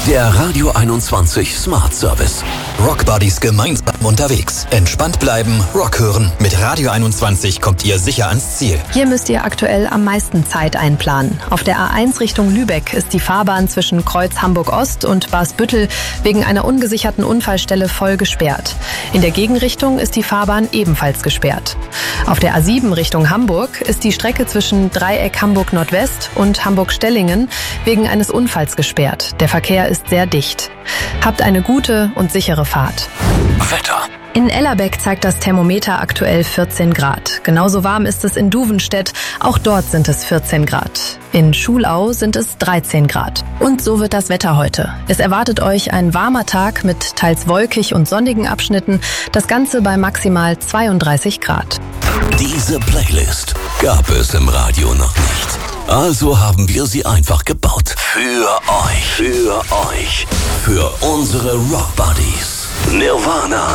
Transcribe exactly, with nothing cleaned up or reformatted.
Der Radio einundzwanzig Smart Service. Rock Buddies gemeinsam unterwegs. Entspannt bleiben, Rock hören. Mit Radio einundzwanzig kommt ihr sicher ans Ziel. Hier müsst ihr aktuell am meisten Zeit einplanen. Auf der A eins Richtung Lübeck ist die Fahrbahn zwischen Kreuz Hamburg-Ost und Barsbüttel wegen einer ungesicherten Unfallstelle voll gesperrt. In der Gegenrichtung ist die Fahrbahn ebenfalls gesperrt. Auf der A sieben Richtung Hamburg ist die Strecke zwischen Dreieck Hamburg Nordwest und Hamburg-Stellingen wegen eines Unfalls gesperrt. Der Verkehr ist sehr dicht. Habt eine gute und sichere Fahrt. Wetter. In Ellerbeck zeigt das Thermometer aktuell vierzehn Grad. Genauso warm ist es in Duvenstedt. Auch dort sind es vierzehn Grad. In Schulau sind es dreizehn Grad. Und so wird das Wetter heute. Es erwartet euch ein warmer Tag mit teils wolkig und sonnigen Abschnitten. Das Ganze bei maximal zweiunddreißig Grad. Diese Playlist gab es im Radio noch nicht. Also haben wir sie einfach gebaut. Für euch. Für euch. Für unsere Rock Buddies. Nirvana,